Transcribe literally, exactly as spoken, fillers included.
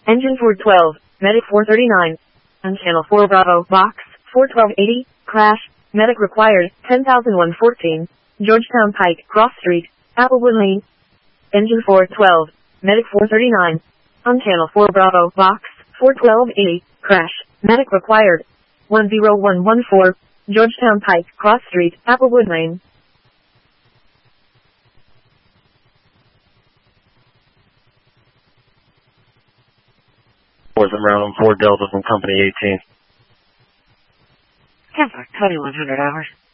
Engine four twelve, Medic four thirty-nine. On channel four Bravo, box, four twelve eighty, crash, medic required, ten thousand one hundred fourteen, Georgetown Pike, Cross Street, Applewood Lane. Engine four twelve, Medic four thirty-nine. On channel four Bravo, box, four twelve eighty, crash, medic required, one zero one one four, Georgetown Pike, Cross Street, Applewood Lane. Fourth and round four Delta from Company eighteen. Ten for twenty-one hundred hours.